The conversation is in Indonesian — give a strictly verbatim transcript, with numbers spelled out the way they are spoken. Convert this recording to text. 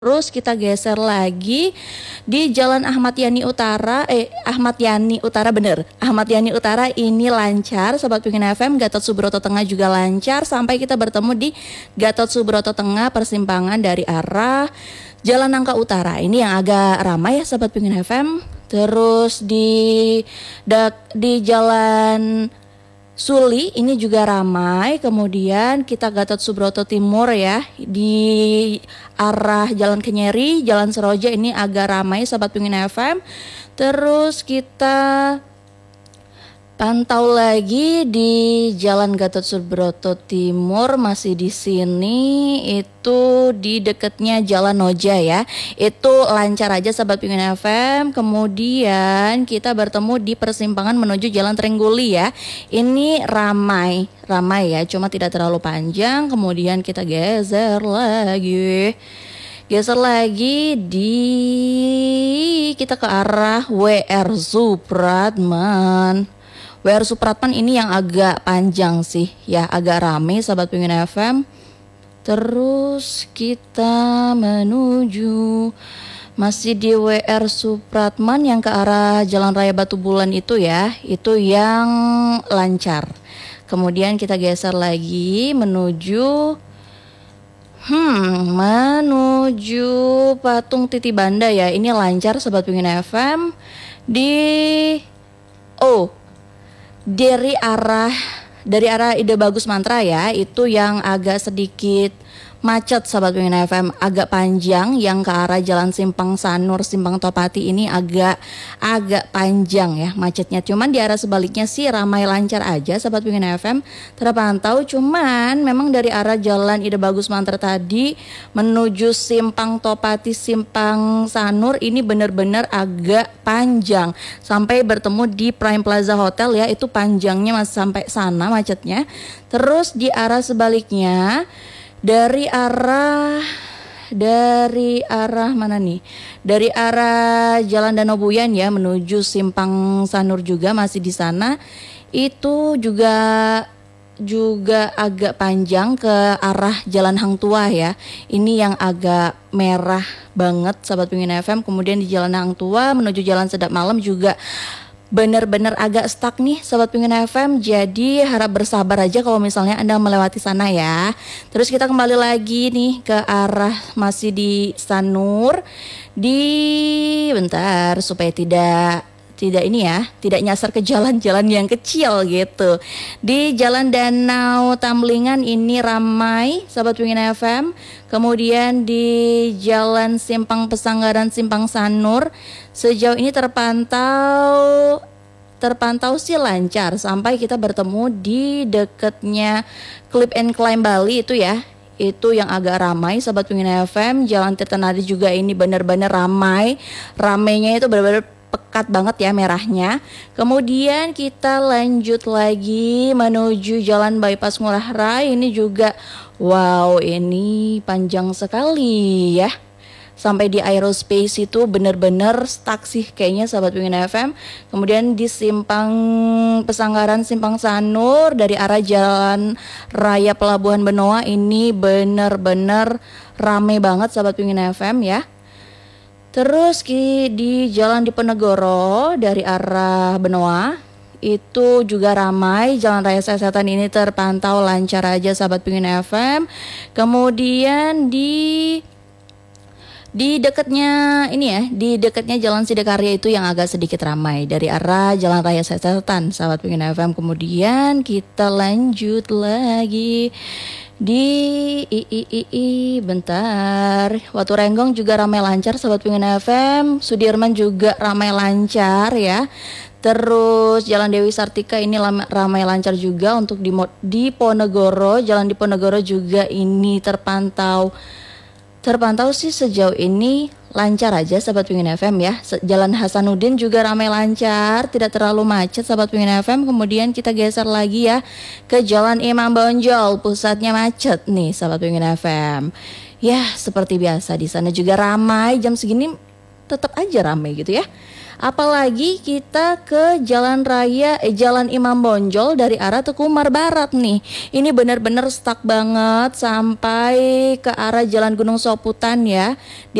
Terus kita geser lagi di Jalan Ahmad Yani Utara, eh Ahmad Yani Utara bener. Ahmad Yani Utara ini lancar, Sobat Pingin F M. Gatot Subroto Tengah juga lancar sampai kita bertemu di Gatot Subroto Tengah, persimpangan dari arah Jalan Nangka Utara. Ini yang agak ramai ya Sobat Pingin F M. Terus di di Jalan Suli ini juga ramai. Kemudian kita Gatot Subroto Timur ya, di arah Jalan Kenyeri, Jalan Seroja ini agak ramai Sobat Pingin F M. Terus kita pantau lagi di Jalan Gatot Subroto Timur, masih di sini itu di dekatnya Jalan Noja ya. Itu lancar aja Sobat Pingin F M. Kemudian kita bertemu di persimpangan menuju Jalan Trengguli ya. Ini ramai, ramai ya, cuma tidak terlalu panjang. Kemudian kita geser lagi. Geser lagi di kita ke arah W R Supratman. W R Supratman ini yang agak panjang sih ya, agak rame Sobat Pingin F M. Terus kita menuju masih di W R Supratman yang ke arah Jalan Raya Batu Bulan itu ya, itu yang lancar. Kemudian kita geser lagi menuju Hmm, menuju Patung Titi Banda ya. Ini lancar Sobat Pingin F M. Di Oh dari arah dari arah Ide Bagus Mantra ya, itu yang agak sedikit macet Sobat Pingin F M, agak panjang. Yang ke arah Jalan Simpang Sanur, Simpang Topati ini agak agak panjang ya macetnya. Cuman di arah sebaliknya sih ramai lancar aja Sobat Pingin F M, terpantau. Cuman memang dari arah Jalan Ide Bagus Mantra tadi menuju Simpang Topati, Simpang Sanur ini benar-benar agak panjang sampai bertemu di Prime Plaza Hotel ya, itu panjangnya masih sampai sana macetnya. Terus di arah sebaliknya dari arah dari arah mana nih? Dari arah Jalan Danau Buyan ya menuju Simpang Sanur juga masih di sana. Itu juga juga agak panjang ke arah Jalan Hang Tuah ya. Ini yang agak merah banget Sobat Pingin F M. Kemudian di Jalan Hang Tuah menuju Jalan Sedap Malam juga benar-benar agak stuck nih Sobat Pingin F M. Jadi harap bersabar aja kalau misalnya Anda melewati sana ya. Terus kita kembali lagi nih ke arah masih di Sanur. Di bentar supaya tidak tidak ini ya, tidak nyasar ke jalan-jalan yang kecil gitu. Di Jalan Danau Tamlingan ini ramai Sobat Pingin F M. Kemudian di Jalan Simpang Pesanggaran, Simpang Sanur sejauh ini terpantau terpantau sih lancar sampai kita bertemu di dekatnya Clip and Climb Bali itu ya. Itu yang agak ramai Sobat Pingin F M. Jalan Tirtanadi juga ini benar-benar ramai. Ramainya itu benar-benar pekat banget ya merahnya. Kemudian kita lanjut lagi menuju Jalan Bypass Ngurah Rai. Ini juga wow, ini panjang sekali ya. Sampai di Aerospace itu benar-benar stuck sih kayaknya Sobat Pingin F M. Kemudian di Simpang Pesanggaran, Simpang Sanur dari arah Jalan Raya Pelabuhan Benoa ini benar-benar rame banget Sobat Pingin F M ya. Terus di Jalan Diponegoro dari arah Benoa itu juga ramai. Jalan Raya Setan ini terpantau lancar aja Sahabat Pingin F M. Kemudian di di dekatnya ini ya, di dekatnya Jalan Sidakarya itu yang agak sedikit ramai dari arah Jalan Raya Setan Sahabat Pingin F M. Kemudian kita lanjut lagi di i, i, i, i, bentar Watu Renggong juga ramai lancar Sobat Pingin F M. Sudirman juga ramai lancar ya. Terus Jalan Dewi Sartika ini ramai lancar juga. Untuk di, di Ponegoro, Jalan Diponegoro juga ini terpantau Terpantau sih sejauh ini lancar aja Sobat Pingin F M ya. Jalan Hasanuddin juga ramai lancar, tidak terlalu macet Sobat Pingin F M. Kemudian kita geser lagi ya ke Jalan Imam Bonjol, pusatnya macet nih Sobat Pingin F M. Ya seperti biasa di sana juga ramai, jam segini tetap aja ramai gitu ya. Apalagi kita ke Jalan Raya eh, Jalan Imam Bonjol dari arah Tekumar Barat nih. Ini benar-benar stuck banget sampai ke arah Jalan Gunung Soputan ya.